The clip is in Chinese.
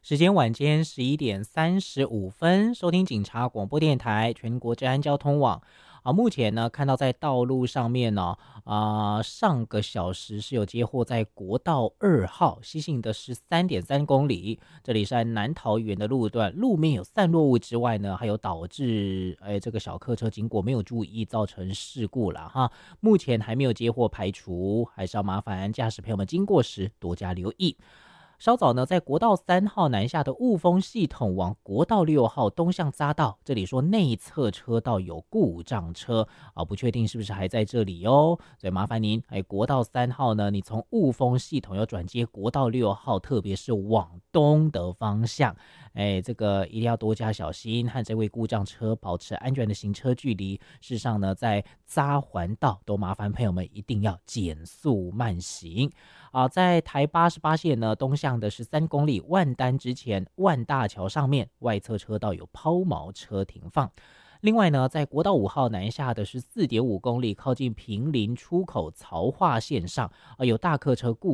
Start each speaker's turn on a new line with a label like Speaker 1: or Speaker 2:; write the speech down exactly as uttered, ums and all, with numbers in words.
Speaker 1: 时间晚间十一点三十五分，收听警察广播电台全国治安交通网。啊，目前呢，看到在道路上面呢、啊、上个小时是有接获在国道二号西行的十三点三公里，这里是在南桃园的路段，路面有散落物之外呢，还有导致哎这个小客车经过没有注意造成事故了哈。目前还没有接获排除，还是要麻烦驾驶朋友们经过时多加留意。稍早呢，在国道三号南下的雾峰系统往国道六号东向匝道，这里说内侧车道有故障车啊，不确定是不是还在这里哦，所以麻烦您，哎，国道三号呢，你从雾峰系统要转接国道六号，特别是往东的方向，哎，这个一定要多加小心，和这位故障车保持安全的行车距离。事实上呢，在匝环道都麻烦朋友们一定要减速慢行。啊，在台八十八线呢，东向的十三公里万丹之前，万大桥上面外侧车道有抛锚车停放。另外呢，在国道五号南下的十四点五公里，靠近平林出口曹化线上，啊，有大客车故